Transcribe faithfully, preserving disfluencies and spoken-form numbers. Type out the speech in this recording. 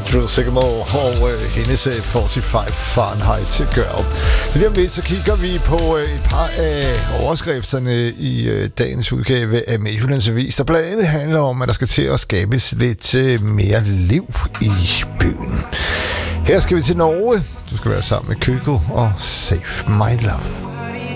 Drew Sigamore og øh, hendes øh, fireogfyrre Fahrenheit Girl. Lige om lidt, så kigger vi på øh, et par af overskrifterne i øh, dagens udgave af Midtjyllands Avis, der blandt andet handler om, at der skal til at skabes lidt øh, mere liv i byen. Her skal vi til Norge. Du skal være sammen med Kygo og Save My Love.